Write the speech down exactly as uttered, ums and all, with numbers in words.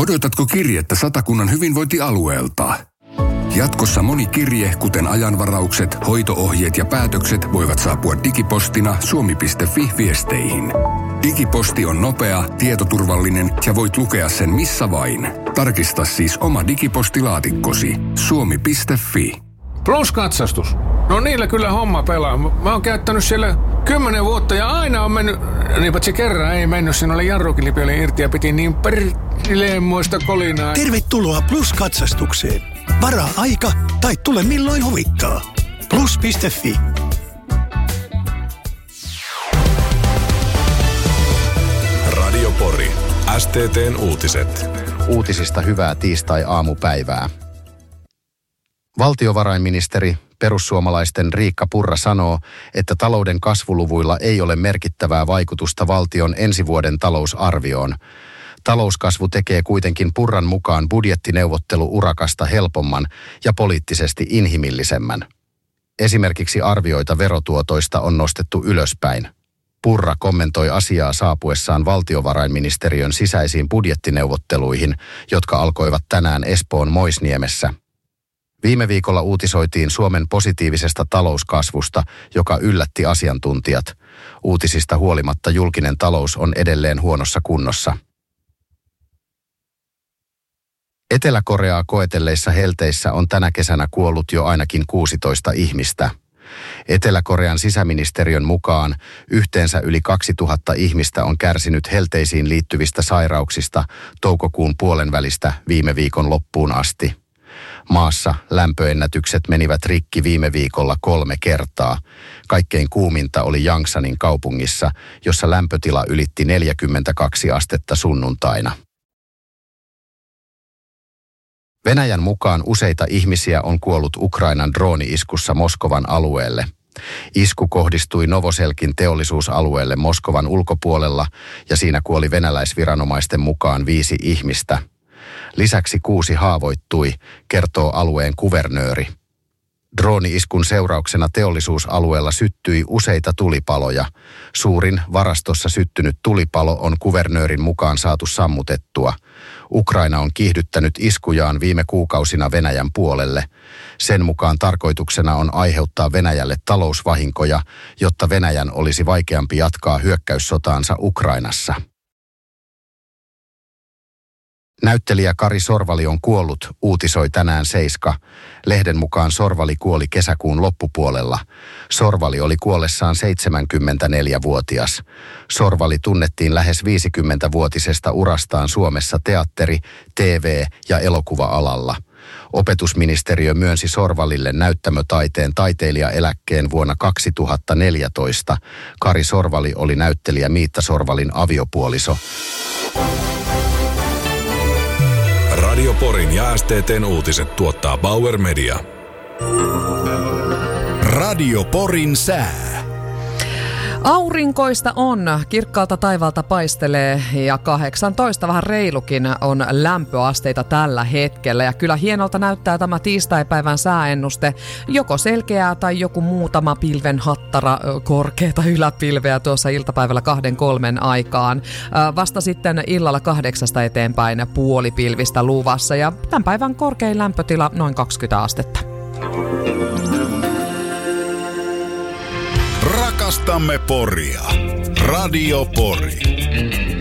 Odotatko kirjettä Satakunnan hyvinvointialueelta? Jatkossa moni kirje, kuten ajanvaraukset, hoito-ohjeet ja päätökset voivat saapua digipostina suomi piste fi-viesteihin. Digiposti on nopea, tietoturvallinen ja voit lukea sen missä vain. Tarkista siis oma digipostilaatikkosi suomi piste fi. Plus-katsastus. No niillä kyllä homma pelaa. Mä oon käyttänyt siellä kymmenen vuotta ja aina on mennyt, niin paitsi kerran ei mennyt, siinä oli jarrukilipi oli irti ja piti niin perkileemmoista kolinaa. Tervetuloa Plus-katsastukseen. Varaa aika tai tule milloin huvittaa. plus piste fi. Radio Pori. S T T:n uutiset. Uutisista hyvää tiistai-aamupäivää. Valtiovarainministeri, perussuomalaisten Riikka Purra sanoo, että talouden kasvuluvuilla ei ole merkittävää vaikutusta valtion ensi vuoden talousarvioon. Talouskasvu tekee kuitenkin Purran mukaan budjettineuvottelu-urakasta helpomman ja poliittisesti inhimillisemmän. Esimerkiksi arvioita verotuotoista on nostettu ylöspäin. Purra kommentoi asiaa saapuessaan valtiovarainministeriön sisäisiin budjettineuvotteluihin, jotka alkoivat tänään Espoon Moisniemessä. Viime viikolla uutisoitiin Suomen positiivisesta talouskasvusta, joka yllätti asiantuntijat. Uutisista huolimatta julkinen talous on edelleen huonossa kunnossa. Etelä-Koreaa koetelleissa helteissä on tänä kesänä kuollut jo ainakin kuusitoista ihmistä. Etelä-Korean sisäministeriön mukaan yhteensä yli kaksituhatta ihmistä on kärsinyt helteisiin liittyvistä sairauksista toukokuun puolen välistä viime viikon loppuun asti. Maassa lämpöennätykset menivät rikki viime viikolla kolme kertaa. Kaikkein kuuminta oli Yangsanin kaupungissa, jossa lämpötila ylitti neljäkymmentäkaksi astetta sunnuntaina. Venäjän mukaan useita ihmisiä on kuollut Ukrainan drooni-iskussa Moskovan alueelle. Isku kohdistui Novoselkin teollisuusalueelle Moskovan ulkopuolella ja siinä kuoli venäläisviranomaisten mukaan viisi ihmistä. Lisäksi kuusi haavoittui, kertoo alueen kuvernööri. Drooni-iskun seurauksena teollisuusalueella syttyi useita tulipaloja. Suurin varastossa syttynyt tulipalo on kuvernöörin mukaan saatu sammutettua. Ukraina on kiihdyttänyt iskujaan viime kuukausina Venäjän puolelle. Sen mukaan tarkoituksena on aiheuttaa Venäjälle talousvahinkoja, jotta Venäjän olisi vaikeampi jatkaa hyökkäyssotaansa Ukrainassa. Näyttelijä Kari Sorvali on kuollut, uutisoi tänään Seiska. Lehden mukaan Sorvali kuoli kesäkuun loppupuolella. Sorvali oli kuollessaan seitsemänkymmentäneljävuotias. Sorvali tunnettiin lähes viisikymmentävuotisesta urastaan Suomessa teatteri-, T V- ja elokuva-alalla. Opetusministeriö myönsi Sorvalille näyttämötaiteen taiteilijaeläkkeen vuonna kaksituhattaneljätoista. Kari Sorvali oli näyttelijä Miitta Sorvalin aviopuoliso. Radio Porin ja S T T:n uutiset tuottaa Bauer Media. Radio Porin sää. Aurinkoista on, kirkkaalta taivaalta paistelee ja kahdeksantoista vähän reilukin on lämpöasteita tällä hetkellä. Ja kyllä hienolta näyttää tämä tiistaipäivän sääennuste. Joko selkeää tai joku muutama pilven hattara korkeata yläpilveä tuossa iltapäivällä kahden kolmen aikaan. Vasta sitten illalla kahdeksasta eteenpäin puolipilvistä luvassa ja tämän päivän korkein lämpötila noin kaksikymmentä astetta. Rakastamme Poria. Radio Pori.